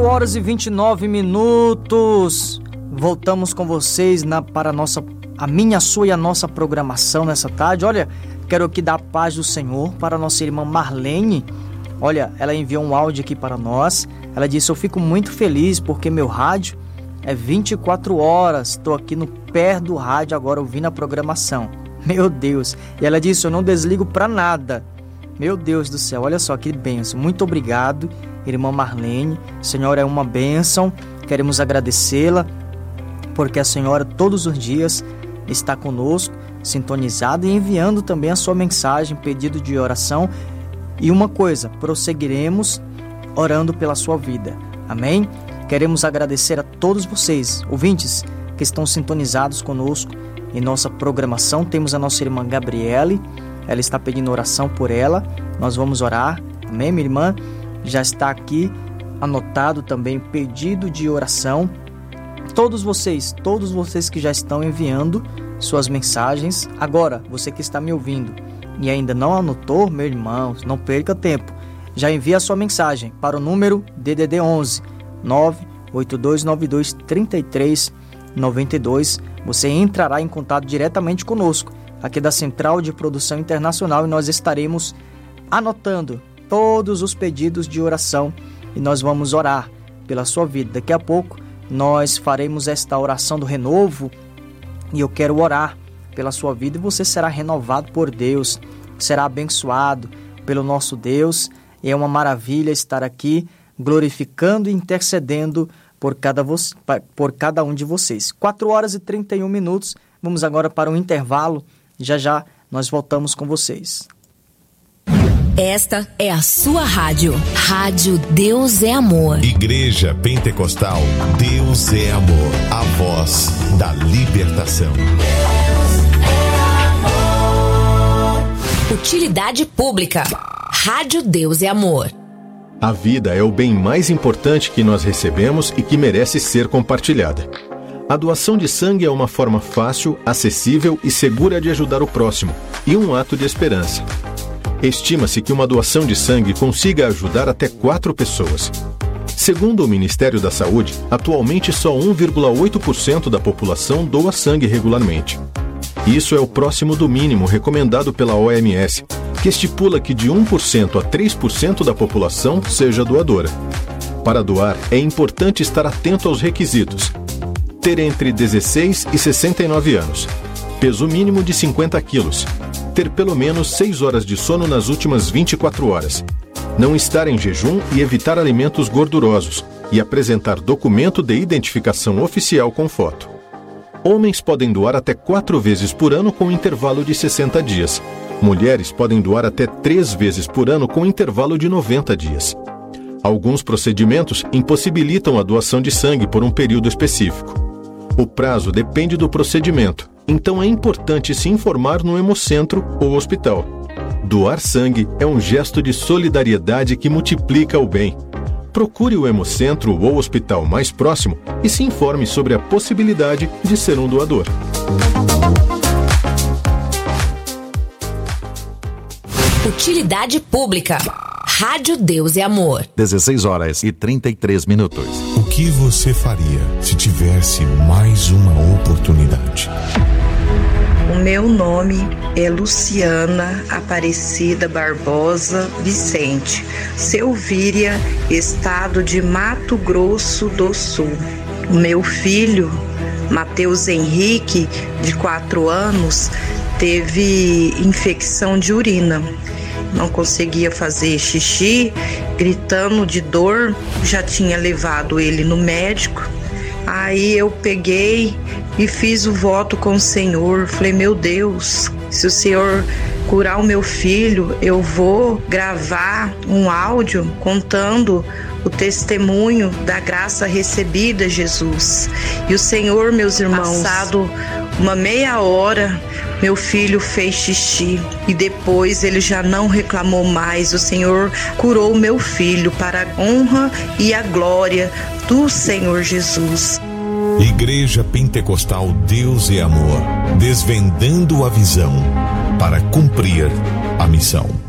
horas e 29 minutos. Voltamos com vocês para a minha, a sua e a nossa programação nessa tarde. Olha, quero aqui dar a paz do Senhor para a nossa irmã Marlene. Olha, ela enviou um áudio aqui para nós. Ela disse: eu fico muito feliz porque meu rádio é 24 horas. Estou aqui no pé do rádio agora ouvindo a programação. Meu Deus. E ela disse: eu não desligo para nada. Meu Deus do céu, olha só que bênção. Muito obrigado, irmã Marlene. A senhora é uma bênção. Queremos agradecê-la porque a senhora todos os dias está conosco, sintonizada e enviando também a sua mensagem, pedido de oração. E uma coisa, prosseguiremos orando pela sua vida. Amém? Queremos agradecer a todos vocês, ouvintes, que estão sintonizados conosco em nossa programação. Temos a nossa irmã Gabriele. Ela está pedindo oração por ela. Nós vamos orar. Amém, minha irmã? Já está aqui anotado também o pedido de oração. Todos vocês que já estão enviando suas mensagens. Agora, você que está me ouvindo e ainda não anotou, meu irmão, não perca tempo. Já envia a sua mensagem para o número DDD 11 98292 3392. Você entrará em contato diretamente conosco aqui da Central de Produção Internacional e nós estaremos anotando todos os pedidos de oração e nós vamos orar pela sua vida. Daqui a pouco nós faremos esta oração do renovo e eu quero orar pela sua vida e você será renovado por Deus, será abençoado pelo nosso Deus. É uma maravilha estar aqui glorificando e intercedendo por cada um de vocês. 4 horas e 31 minutos. Vamos agora para um intervalo. Já nós voltamos com vocês. Esta é a sua rádio. Rádio Deus é Amor. Igreja Pentecostal Deus é Amor. A voz da libertação. Deus é amor. Utilidade pública. Rádio Deus é Amor. A vida é o bem mais importante que nós recebemos e que merece ser compartilhada. A doação de sangue é uma forma fácil, acessível e segura de ajudar o próximo, e um ato de esperança. Estima-se que uma doação de sangue consiga ajudar até 4 pessoas. Segundo o Ministério da Saúde, atualmente só 1,8% da população doa sangue regularmente. Isso é o próximo do mínimo recomendado pela OMS, que estipula que de 1% a 3% da população seja doadora. Para doar, é importante estar atento aos requisitos: ter entre 16 e 69 anos, peso mínimo de 50 quilos, ter pelo menos 6 horas de sono nas últimas 24 horas, não estar em jejum e evitar alimentos gordurosos, e apresentar documento de identificação oficial com foto. Homens podem doar até 4 vezes por ano com intervalo de 60 dias. Mulheres podem doar até 3 vezes por ano com intervalo de 90 dias. Alguns procedimentos impossibilitam a doação de sangue por um período específico. O prazo depende do procedimento, então é importante se informar no hemocentro ou hospital. Doar sangue é um gesto de solidariedade que multiplica o bem. Procure o hemocentro ou hospital mais próximo e se informe sobre a possibilidade de ser um doador. Utilidade pública. Rádio Deus é Amor. 16 horas e 33 minutos. O que você faria se tivesse mais uma oportunidade? O meu nome é Luciana Aparecida Barbosa Vicente, Selvíria, estado de Mato Grosso do Sul. O meu filho, Matheus Henrique, de 4 anos, teve infecção de urina. Não conseguia fazer xixi, gritando de dor, já tinha levado ele no médico. Aí eu peguei e fiz o voto com o Senhor. Falei: meu Deus, se o Senhor curar o meu filho, eu vou gravar um áudio contando o testemunho da graça recebida, Jesus. E o Senhor, meus irmãos, passado uma meia hora, meu filho fez xixi e depois ele já não reclamou mais. O Senhor curou meu filho para a honra e a glória do Senhor Jesus. Igreja Pentecostal Deus é Amor, desvendando a visão para cumprir a missão.